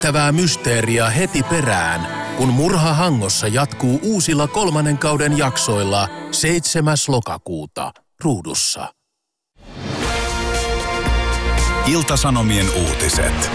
Jännittävää mysteeriä heti perään, kun Murha Hangossa jatkuu uusilla 3. kauden jaksoilla 7. lokakuuta Ruudussa. Ilta-Sanomien uutiset.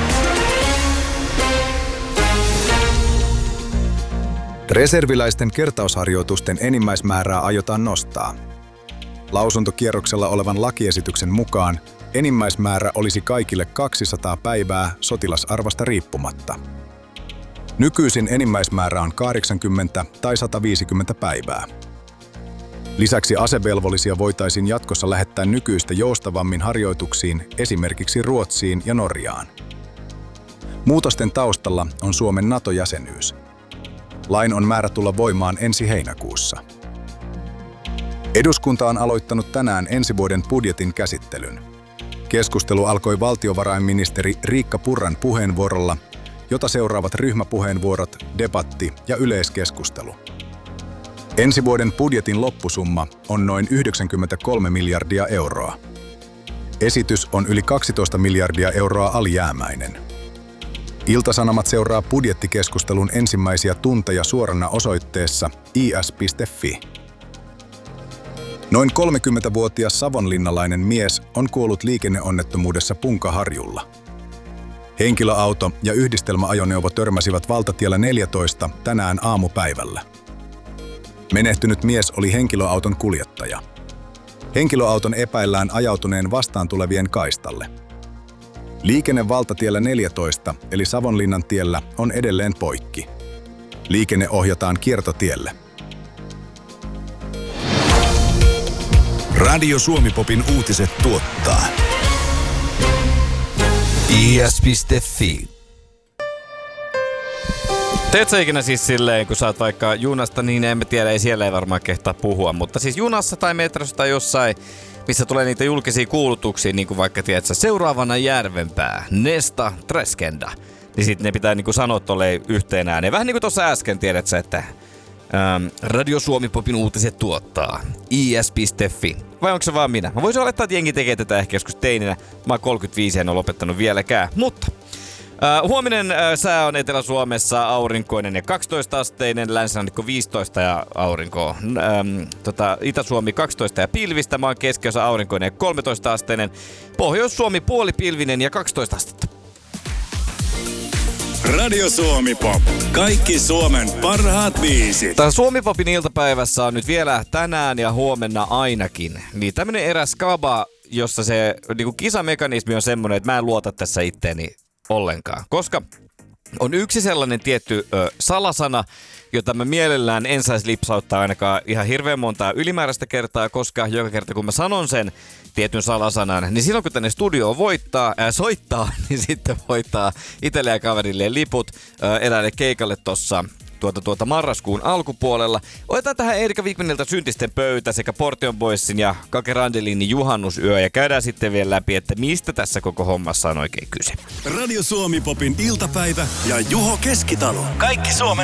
Reserviläisten kertausharjoitusten enimmäismäärää aiotaan nostaa. Lausuntokierroksella olevan lakiesityksen mukaan enimmäismäärä olisi kaikille 200 päivää sotilasarvosta riippumatta. Nykyisin enimmäismäärä on 80 tai 150 päivää. Lisäksi asevelvollisia voitaisiin jatkossa lähettää nykyistä joustavammin harjoituksiin esimerkiksi Ruotsiin ja Norjaan. Muutosten taustalla on Suomen NATO-jäsenyys. Lain on määrä tulla voimaan ensi heinäkuussa. Eduskunta on aloittanut tänään ensi vuoden budjetin käsittelyn. Keskustelu alkoi valtiovarainministeri Riikka Purran puheenvuorolla, jota seuraavat ryhmäpuheenvuorot, debatti ja yleiskeskustelu. Ensi vuoden budjetin loppusumma on noin 93 miljardia euroa. Esitys on yli 12 miljardia euroa alijäämäinen. Ilta-Sanomat seuraa budjettikeskustelun ensimmäisiä tunteja suorana osoitteessa is.fi. Noin 30-vuotias savonlinnalainen mies on kuollut liikenneonnettomuudessa Punkaharjulla. Henkilöauto ja yhdistelmäajoneuvo törmäsivät valtatiellä 14 tänään aamupäivällä. Menehtynyt mies oli henkilöauton kuljettaja. Henkilöauton epäillään ajautuneen vastaan tulevien kaistalle. Liikenne valtatiellä 14 eli Savonlinnan tiellä on edelleen poikki. Liikenne ohjataan kiertotielle. Radio Suomi-popin uutiset tuottaa is.fi. Teet sä ikinä siis silleen, kun sä oot vaikka junasta, niin en mä tiedä, siellä ei varmaan kehtaa puhua, mutta siis junassa tai metrossa tai jossain, missä tulee niitä julkisia kuulutuksia, niin kuin vaikka tiedät sä, seuraavana Järvenpää, Nesta, Treskenda, niin sit ne pitää niinku sanoa tolleen yhteen ääneen. Vähän niin kuin tuossa äsken tiedät sä, että Radio Suomi-popin uutiset tuottaa is.fi. Vai onko se vaan minä? Mä voisin olettaa, että jengi tekee tätä ehkä joskus teininä. Mä oon 35 ja en ole lopettanut vieläkään, mutta huominen sää on Etelä-Suomessa aurinkoinen ja 12-asteinen, länsirannikko 15 ja aurinko. Itä-Suomi 12 ja pilvistä, maan keskiosa aurinkoinen ja 13-asteinen. Pohjois-Suomi puolipilvinen ja 12 astetta. Radio Suomi-pop. Kaikki Suomen parhaat biisit. Tämä Suomi-popin iltapäivässä on nyt vielä tänään ja huomenna ainakin. Niin tämmönen eräs skaba, jossa se niinku kisamekanismi on semmonen, että mä en luota tässä itteeni ollenkaan. Koska on yksi sellainen tietty salasana, jota mä mielellään en saisi lipsauttaa ainakaan ihan hirveän montaa ylimääräistä kertaa, koska joka kerta kun mä sanon sen tietyn salasanan, niin silloin kun tänne studioon soittaa, niin sitten voittaa itselle ja kaverille liput eräälle keikalle tossa marraskuun alkupuolella. Otetaan tähän Erika Wigmanilta Syntisten pöytä sekä Portion Boysin ja Kake Randelinin juhannusyö ja käydään sitten vielä läpi, että mistä tässä koko hommassa on oikein kyse. Radio Suomi-popin iltapäivä ja Juho Keskitalo. Kaikki Suomen